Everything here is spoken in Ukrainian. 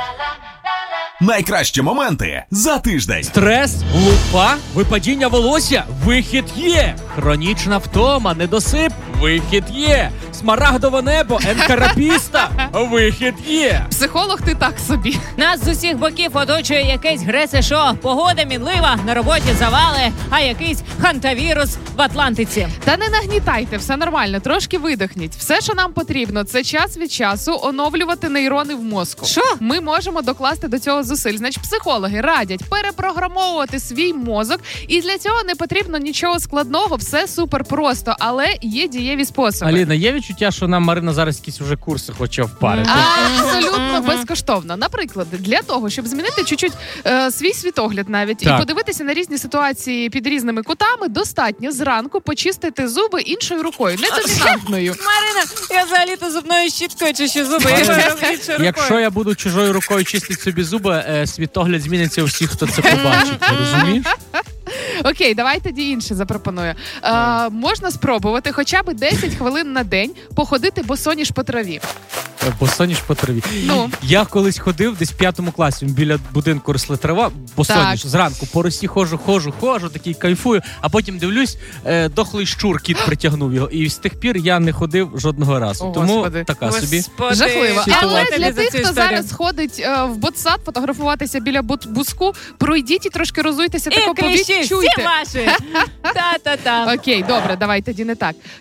Найкращі моменти за тиждень. Стрес, лупа, випадіння волосся, вихід є. Хронічна втома, недосип, вихід є. Смарагдове небо, ентерапіста, вихід є. Психолог ти так собі. Нас з усіх боків оточує якесь гресе-шо. Погода мінлива, на роботі завали, а якийсь хантавірус в Атлантиці. Та не нагнітайте, все нормально, трошки видихніть. Все, що нам потрібно, це час від часу оновлювати нейрони в мозку. Що? Ми можемо докласти до цього зусиль. Значить, психологи радять перепрограмовувати свій мозок, і для цього не потрібно нічого складного, все супер просто, але є дієві способи. Аліна, є відчуття, що нам Марина зараз якісь вже курси хоче впарити? Абсолютно безкоштовно. Наприклад, для того, щоб змінити чуть-чуть свій світогляд навіть Так. і подивитися на різні ситуації під різними кутами, достатньо зранку почистити зуби іншою рукою, не домінантною. Марина, я взагалі-то зубною щіткою чищу зуби. Якщо я буду чужою рукою чистити собі зуби, світогляд зміниться у всіх, хто це побачить. Ти розумієш? Окей, давай тоді інше запропоную. Можна спробувати хоча б 10 хвилин на день походити босоніж по траві. Босоніж по траві. Ну. Я колись ходив десь в 5 класі, біля будинку росли трава, босоніж, зранку по росі ходжу, такий кайфую, а потім дивлюсь, дохлий щур, кіт притягнув його, і з тих пір я не ходив жодного разу. О, Тому Господи. така собі. Жахливо. Ситуація. Але для Тобі за тих, цю хто історію. зараз ходить в ботсад фотографуватися біля буску, пройдіть і трошки розуйтеся, тако І кліщі всі повідчуйте. ваші. Та-та-та. Окей, добре, давай тоді не так.